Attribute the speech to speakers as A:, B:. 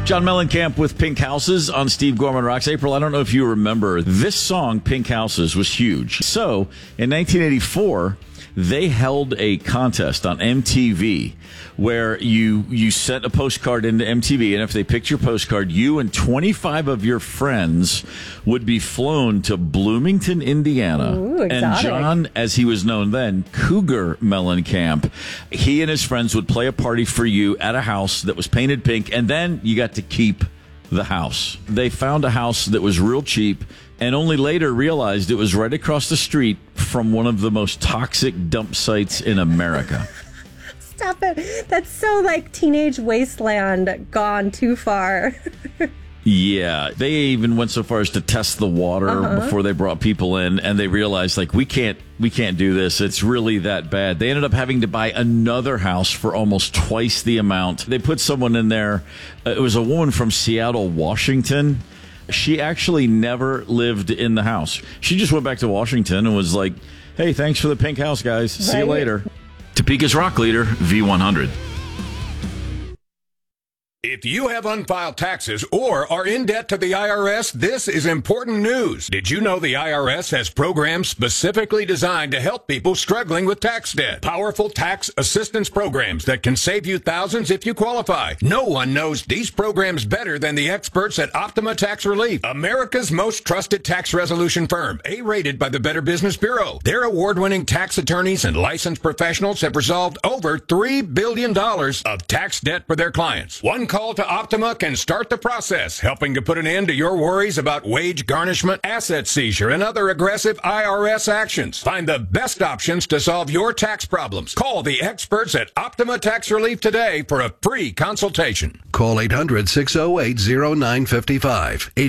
A: John Mellencamp with Pink Houses on Steve Gorman Rocks. April, I don't know if you remember, this song, Pink Houses, was huge. So, in 1984, they held a contest on MTV where you sent a postcard into MTV, and if they picked your postcard, you and 25 of your friends would be flown to Bloomington, Indiana.
B: Ooh, exotic.
A: And John, as he was known then, Cougar Mellencamp, he and his friends would play a party for you at a house that was painted pink, and then you got to keep the house. They found a house that was real cheap and only later realized it was right across the street from one of the most toxic dump sites in America.
B: Stop it. That's so like Teenage Wasteland gone too far.
A: Yeah, they even went so far as to test the water before they brought people in, and they realized, like, we can't do this. It's really that bad. They ended up having to buy another house for almost twice the amount. They put someone in there. It was a woman from Seattle, Washington. She actually never lived in the house. She just went back to Washington and was like, hey, thanks for the pink house, guys. See you later. Topeka's rock leader, V100.
C: If you have unfiled taxes or are in debt to the IRS, this is important news. Did you know the IRS has programs specifically designed to help people struggling with tax debt? Powerful tax assistance programs that can save you thousands if you qualify. No one knows these programs better than the experts at Optima Tax Relief, America's most trusted tax resolution firm, A-rated by the Better Business Bureau. Their award-winning tax attorneys and licensed professionals have resolved over $3 billion of tax debt for their clients. One call to Optima can start the process, helping to put an end to your worries about wage garnishment, asset seizure, and other aggressive IRS actions. Find the best options to solve your tax problems. Call the experts at Optima Tax Relief today for a free consultation.
D: Call 800-608-0955.